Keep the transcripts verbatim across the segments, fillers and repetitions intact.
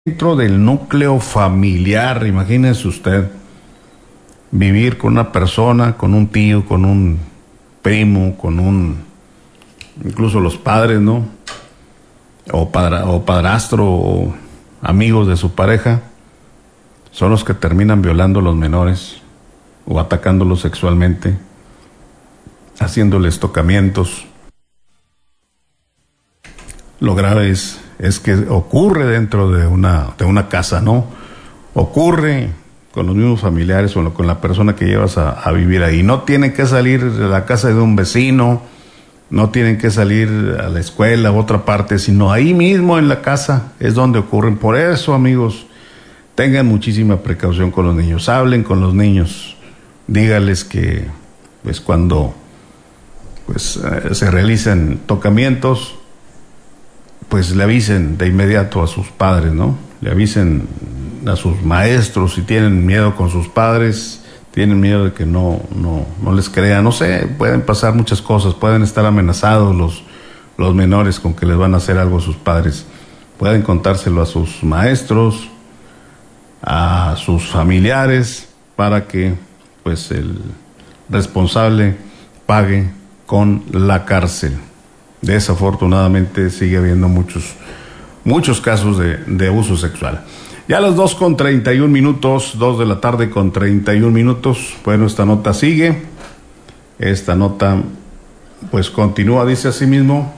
Dentro del núcleo familiar, imagínese usted vivir con una persona, con un tío, con un primo, con un, incluso los padres, ¿no? O, padra, o padrastro o amigos de su pareja, son los que terminan violando a los menores o atacándolos sexualmente, haciéndoles tocamientos. Lo grave es es que ocurre dentro de una, de una casa, ¿no? Ocurre con los mismos familiares o con la persona que llevas a, a vivir ahí. No tienen que salir de la casa de un vecino, no tienen que salir a la escuela u otra parte, sino ahí mismo en la casa es donde ocurren. Por eso, amigos, tengan muchísima precaución con los niños, hablen con los niños, dígales que pues cuando pues eh, se realicen tocamientos, pues le avisen de inmediato a sus padres, ¿no? Le avisen a sus maestros si tienen miedo con sus padres, tienen miedo de que no, no, no les crean, no sé, pueden pasar muchas cosas, pueden estar amenazados los, los menores con que les van a hacer algo a sus padres, pueden contárselo a sus maestros, a sus familiares, para que pues el responsable pague con la cárcel. Desafortunadamente sigue habiendo muchos, muchos casos de, de abuso sexual. Ya a las dos con treinta y un minutos, dos de la tarde con treinta y un minutos. Bueno, esta nota sigue. Esta nota pues continúa, dice así mismo.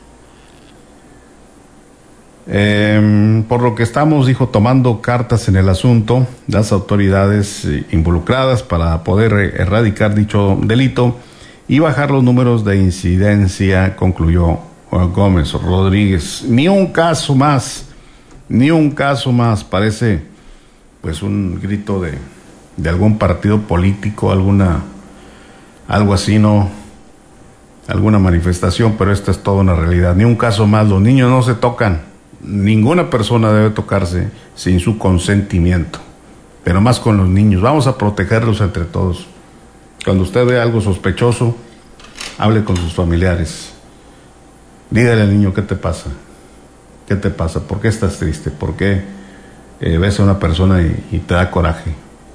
Eh, por lo que estamos, dijo, tomando cartas en el asunto, las autoridades involucradas para poder erradicar dicho delito y bajar los números de incidencia, concluyó Gómez Rodríguez. Ni un caso más, ni un caso más. Parece pues un grito de, de algún partido político, alguna, algo así, ¿no? Alguna manifestación, pero esta es toda una realidad. Ni un caso más. Los niños no se tocan. Ninguna persona debe tocarse sin su consentimiento, pero más con los niños. Vamos a protegerlos entre todos. Cuando usted ve algo sospechoso, hable con sus familiares. Dígale al niño, ¿qué te pasa? ¿Qué te pasa? ¿Por qué estás triste? ¿Por qué eh, ves a una persona y, y te da coraje?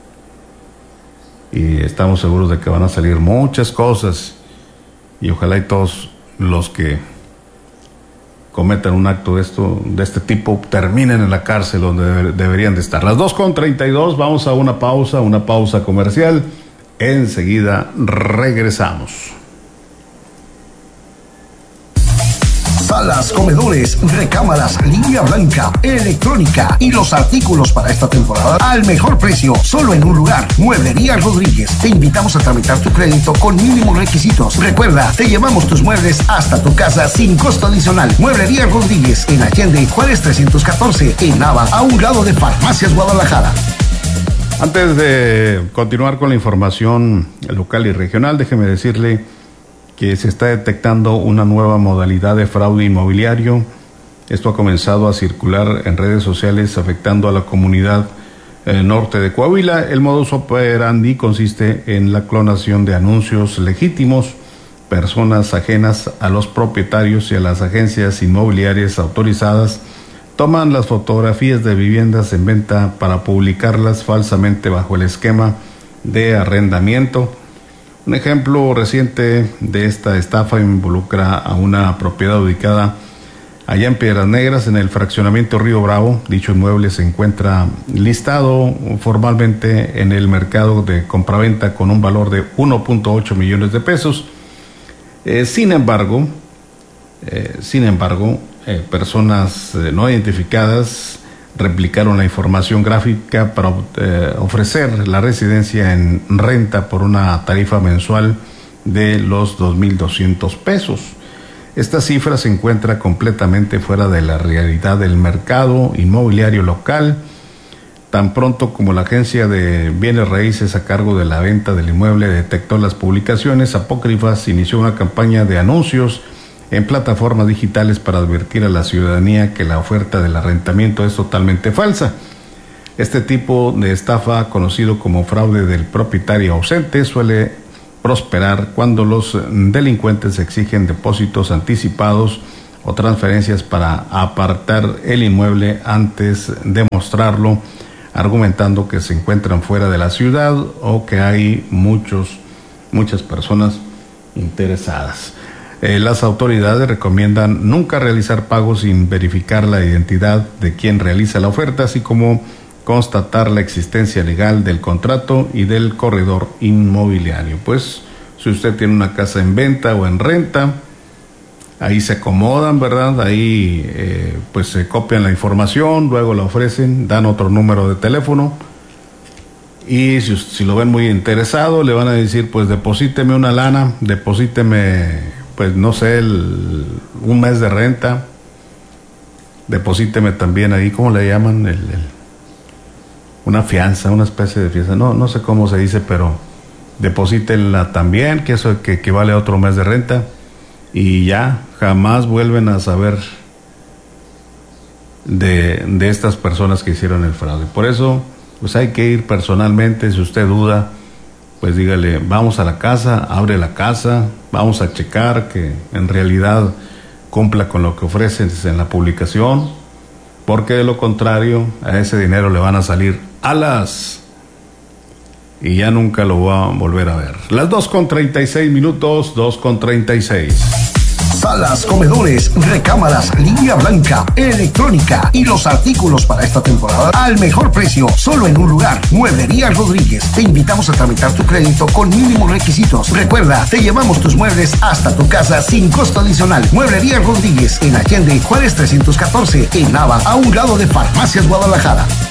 Y estamos seguros de que van a salir muchas cosas. Y ojalá y todos los que cometan un acto de esto, de este tipo, terminen en la cárcel donde debe, deberían de estar. Las dos con treinta y dos, vamos a una pausa, una pausa comercial. Enseguida regresamos. Salas, comedores, recámaras, línea blanca, electrónica y los artículos para esta temporada al mejor precio, solo en un lugar. Mueblería Rodríguez. Te invitamos a tramitar tu crédito con mínimos requisitos. Recuerda, te llevamos tus muebles hasta tu casa sin costo adicional. Mueblería Rodríguez, en Allende, Juárez trescientos catorce, en Nava, a un lado de Farmacias Guadalajara. Antes de continuar con la información local y regional, déjeme decirle que se está detectando una nueva modalidad de fraude inmobiliario. Esto ha comenzado a circular en redes sociales afectando a la comunidad eh, norte de Coahuila. El modus operandi consiste en la clonación de anuncios legítimos. Personas ajenas a los propietarios y a las agencias inmobiliarias autorizadas toman las fotografías de viviendas en venta para publicarlas falsamente bajo el esquema de arrendamiento. Un ejemplo reciente de esta estafa involucra a una propiedad ubicada allá en Piedras Negras, en el fraccionamiento Río Bravo. Dicho inmueble se encuentra listado formalmente en el mercado de compraventa con un valor de uno punto ocho millones de pesos. Eh, sin embargo, eh, sin embargo, Eh, personas eh, no identificadas replicaron la información gráfica para eh, ofrecer la residencia en renta por una tarifa mensual de los dos mil doscientos pesos. Esta cifra se encuentra completamente fuera de la realidad del mercado inmobiliario local. Tan pronto como la agencia de bienes raíces a cargo de la venta del inmueble detectó las publicaciones apócrifas, inició una campaña de anuncios en plataformas digitales para advertir a la ciudadanía que la oferta del arrendamiento es totalmente falsa. Este tipo de estafa, conocido como fraude del propietario ausente, suele prosperar cuando los delincuentes exigen depósitos anticipados o transferencias para apartar el inmueble antes de mostrarlo, argumentando que se encuentran fuera de la ciudad o que hay muchos, muchas personas interesadas. Eh, las autoridades recomiendan nunca realizar pagos sin verificar la identidad de quien realiza la oferta, así como constatar la existencia legal del contrato y del corredor inmobiliario. Pues si usted tiene una casa en venta o en renta, ahí se acomodan, ¿verdad? Ahí eh, pues se copian la información, luego la ofrecen, dan otro número de teléfono y si, si lo ven muy interesado le van a decir, pues deposíteme una lana, deposíteme, pues no sé, el, un mes de renta, deposíteme también ahí, ¿cómo le llaman? El, el, una fianza, una especie de fianza, no, no sé cómo se dice, pero deposítenla también, que eso que equivale a otro mes de renta. Y ya jamás vuelven a saber de, de estas personas que hicieron el fraude. Por eso, pues hay que ir personalmente. Si usted duda, pues dígale, vamos a la casa, abre la casa, vamos a checar que en realidad cumpla con lo que ofrecen en la publicación, porque de lo contrario, a ese dinero le van a salir alas y ya nunca lo va a volver a ver. Las dos con treinta y seis minutos, dos con treinta y seis. Salas, comedores, recámaras, línea blanca, electrónica y los artículos para esta temporada al mejor precio, solo en un lugar, Mueblería Rodríguez. Te invitamos a tramitar tu crédito con mínimos requisitos. Recuerda, te llevamos tus muebles hasta tu casa sin costo adicional. Mueblería Rodríguez, en Allende, Juárez trescientos catorce, en Nava, a un lado de Farmacias Guadalajara.